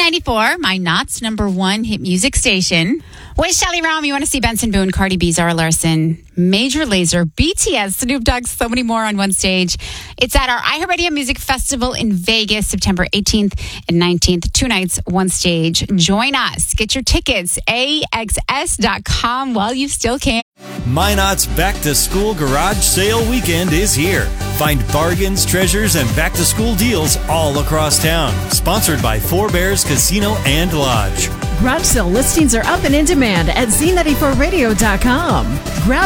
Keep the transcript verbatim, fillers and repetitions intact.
ninety-four, my Knott's number one hit music station. With Shelly Ram, you want to see Benson Boone, Cardi B, Zara Larson, Major Lazer, B T S, Snoop Dogg, so many more on one stage. It's at our iHeartRadio Music Festival in Vegas, September eighteenth and nineteenth. Two nights, one stage. Join us. Get your tickets, A X S dot com while you still can. Minot's Back to School Garage Sale Weekend is here. Find bargains, treasures, and back to school deals all across town. Sponsored by Four Bears Casino and Lodge. Garage sale listings are up and in demand at Z ninety-four radio dot com. Grab